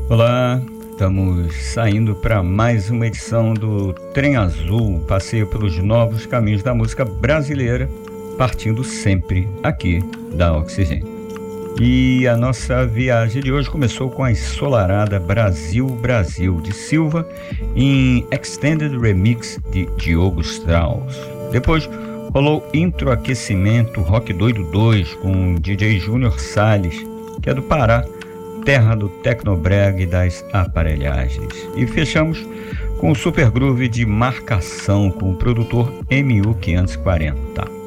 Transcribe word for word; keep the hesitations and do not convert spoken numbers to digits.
Olá, estamos saindo para mais uma edição do Trem Azul, passeio pelos novos caminhos da música brasileira, partindo sempre aqui da Oxigênio. E a nossa viagem de hoje começou com a ensolarada Brasil Brasil de Silva em Extended Remix de Diogo Strauss. Depois rolou Intro Aquecimento Rock Doido dois com D J Júnior Salles, que é do Pará, terra do Tecnobrega e das aparelhagens. E fechamos com o Super Groove de Marcação com o produtor M U quinhentos e quarenta.